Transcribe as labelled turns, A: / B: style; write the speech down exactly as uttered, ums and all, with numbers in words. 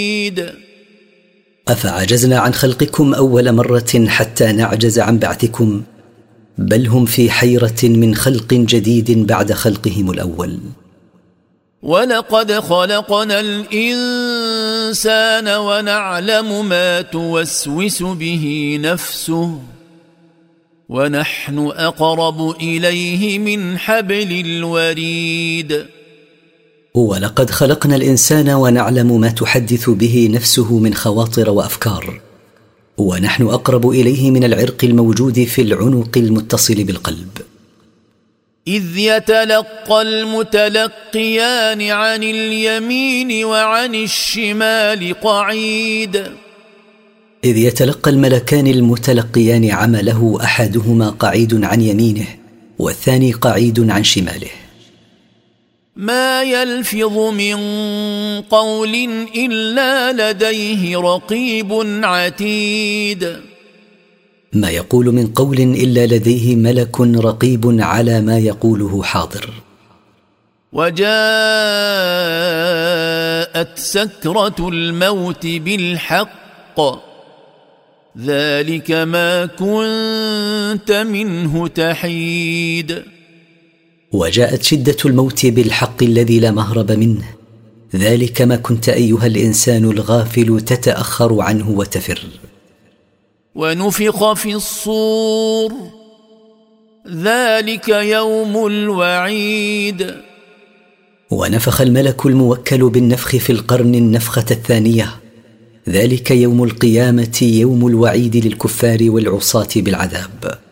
A: أفعجزنا عن خلقكم أول مرة حتى نعجز عن بعثكم؟ بل هم في حيرة من خلق جديد بعد خلقهم الأول.
B: ولقد خلقنا الإنسان ونعلم ما توسوس به نفسه ونحن أقرب إليه من حبل الوريد.
A: ولقد خلقنا الإنسان ونعلم ما تحدث به نفسه من خواطر وأفكار، ونحن أقرب إليه من العرق الموجود في العنق المتصل بالقلب.
B: إذ يتلقى المتلقيان عن اليمين وعن الشمال قعيد.
A: إذ يتلقى الملكان المتلقيان عمله أحدهما قعيد عن يمينه والثاني قعيد عن شماله.
B: ما يلفظ من قول إلا لديه رقيب عتيد.
A: ما يقول من قول إلا لديه ملك رقيب على ما يقوله حاضر.
B: وجاءت سكرة الموت بالحق ذلك ما كنت منه تحيد.
A: وجاءت شدة الموت بالحق الذي لا مهرب منه، ذلك ما كنت أيها الإنسان الغافل تتأخر عنه وتفر.
B: ونفخ في الصور ذلك يوم الوعيد.
A: ونفخ الملك الموكل بالنفخ في القرن النفخة الثانية، ذلك يوم القيامة يوم الوعيد للكفار والعصاة بالعذاب.